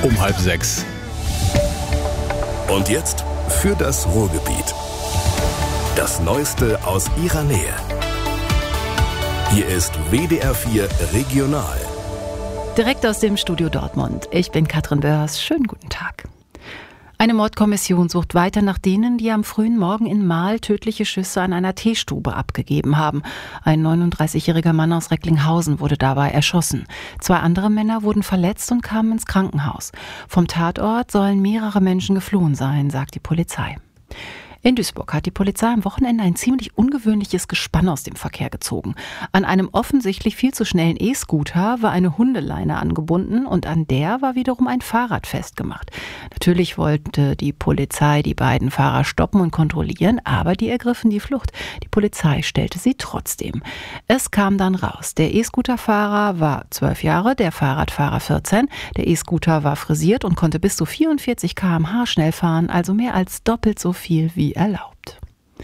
um 5:30. Und jetzt für das Ruhrgebiet. Das Neueste aus ihrer Nähe. Hier ist WDR 4 Regional. Direkt aus dem Studio Dortmund. Ich bin Katrin Börs. Schönen guten Tag. Eine Mordkommission sucht weiter nach denen, die am frühen Morgen in Marl tödliche Schüsse an einer Teestube abgegeben haben. Ein 39-jähriger Mann aus Recklinghausen wurde dabei erschossen. 2 andere Männer wurden verletzt und kamen ins Krankenhaus. Vom Tatort sollen mehrere Menschen geflohen sein, sagt die Polizei. In Duisburg hat die Polizei am Wochenende ein ziemlich ungewöhnliches Gespann aus dem Verkehr gezogen. An einem offensichtlich viel zu schnellen E-Scooter war eine Hundeleine angebunden und an der war wiederum ein Fahrrad festgemacht. Natürlich wollte die Polizei die beiden Fahrer stoppen und kontrollieren, aber die ergriffen die Flucht. Die Polizei stellte sie trotzdem. Es kam dann raus, der E-Scooter-Fahrer war 12 Jahre, der Fahrradfahrer 14. Der E-Scooter war frisiert und konnte bis zu 44 km/h schnell fahren, also mehr als doppelt so viel wie erlaubt.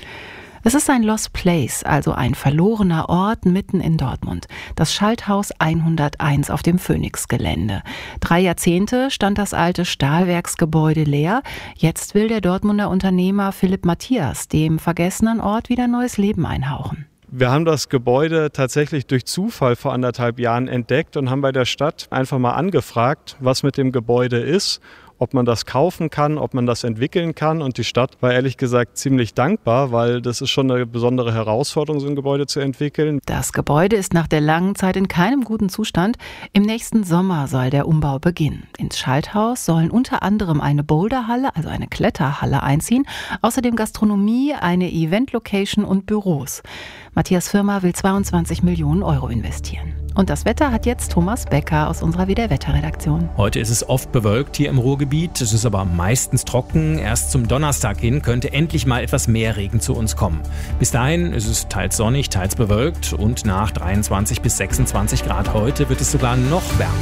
Es ist ein Lost Place, also ein verlorener Ort mitten in Dortmund. Das Schalthaus 101 auf dem Phoenix-Gelände. 3 Jahrzehnte stand das alte Stahlwerksgebäude leer. Jetzt will der Dortmunder Unternehmer Philipp Matthias dem vergessenen Ort wieder neues Leben einhauchen. Wir haben das Gebäude tatsächlich durch Zufall vor 1,5 Jahren entdeckt und haben bei der Stadt einfach mal angefragt, was mit dem Gebäude ist, ob man das kaufen kann, ob man das entwickeln kann. Und die Stadt war ehrlich gesagt ziemlich dankbar, weil das ist schon eine besondere Herausforderung, so ein Gebäude zu entwickeln. Das Gebäude ist nach der langen Zeit in keinem guten Zustand. Im nächsten Sommer soll der Umbau beginnen. Ins Schalthaus sollen unter anderem eine Boulderhalle, also eine Kletterhalle, einziehen. Außerdem Gastronomie, eine Event-Location und Büros. Matthias' Firma will 22 Millionen Euro investieren. Und das Wetter hat jetzt Thomas Becker aus unserer WDR-Wetterredaktion. Heute ist es oft bewölkt hier im Ruhrgebiet. Es ist aber meistens trocken. Erst zum Donnerstag hin könnte endlich mal etwas mehr Regen zu uns kommen. Bis dahin ist es teils sonnig, teils bewölkt. Und nach 23 bis 26 Grad heute wird es sogar noch wärmer.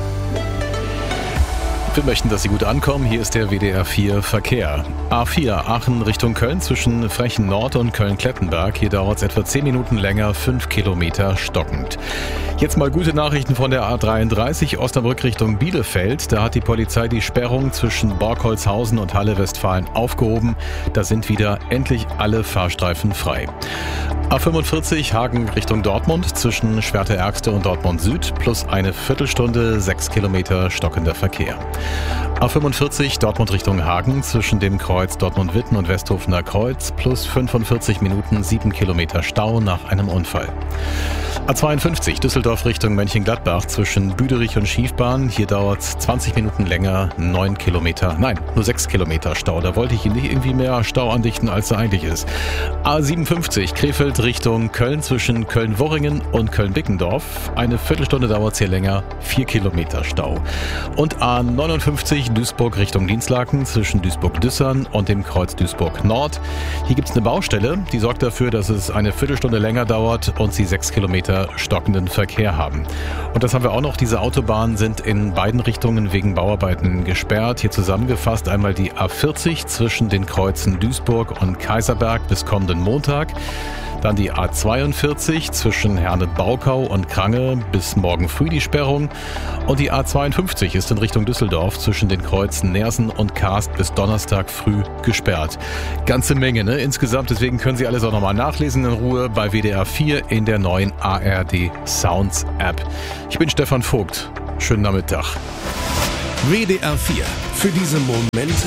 Wir möchten, dass Sie gut ankommen. Hier ist der WDR 4 Verkehr. A4 Aachen Richtung Köln zwischen Frechen Nord und Köln-Klettenberg. Hier dauert es etwa 10 Minuten länger, 5 Kilometer stockend. Jetzt mal gute Nachrichten von der A33 Osnabrück Richtung Bielefeld. Da hat die Polizei die Sperrung zwischen Borkholzhausen und Halle-Westfalen aufgehoben. Da sind wieder endlich alle Fahrstreifen frei. A45 Hagen Richtung Dortmund zwischen Schwerte-Ergste und Dortmund Süd plus eine Viertelstunde, 6 Kilometer stockender Verkehr. A45 Dortmund Richtung Hagen zwischen dem Kreuz Dortmund-Witten und Westhofener Kreuz plus 45 Minuten, 7 Kilometer Stau nach einem Unfall. A52 Düsseldorf Richtung Mönchengladbach zwischen Büderich und Schiefbahn. Hier dauert es 20 Minuten länger, 9 Kilometer, nein, nur 6 Kilometer Stau. Da wollte ich Ihnen nicht irgendwie mehr Stau andichten, als er eigentlich ist. A57 Krefeld Richtung Köln zwischen Köln-Worringen und Köln-Bickendorf. Eine Viertelstunde dauert es hier länger, 4 Kilometer Stau. Und A59 Duisburg Richtung Dinslaken zwischen Duisburg-Düssern und dem Kreuz Duisburg-Nord. Hier gibt es eine Baustelle, die sorgt dafür, dass es eine Viertelstunde länger dauert und Sie 6 Kilometer stockenden Verkehr haben. Und das haben wir auch noch. Diese Autobahnen sind in beiden Richtungen wegen Bauarbeiten gesperrt. Hier zusammengefasst einmal die A40 zwischen den Kreuzen Duisburg und Kaiserberg bis kommenden Montag. Dann die A42 zwischen Herne-Baukau und Krange bis morgen früh die Sperrung. Und die A52 ist in Richtung Düsseldorf zwischen den Kreuzen Nersen und Karst bis Donnerstag früh gesperrt. Ganze Menge, ne? Insgesamt, deswegen können Sie alles auch nochmal nachlesen in Ruhe bei WDR 4 in der neuen ARD Sounds App. Ich bin Stefan Vogt. Schönen Nachmittag. WDR 4. Für diese Momente,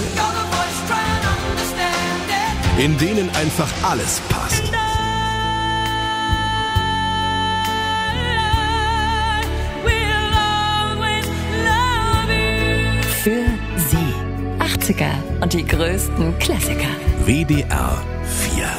in denen einfach alles passt. Für Sie. 80er und die größten Klassiker. WDR 4.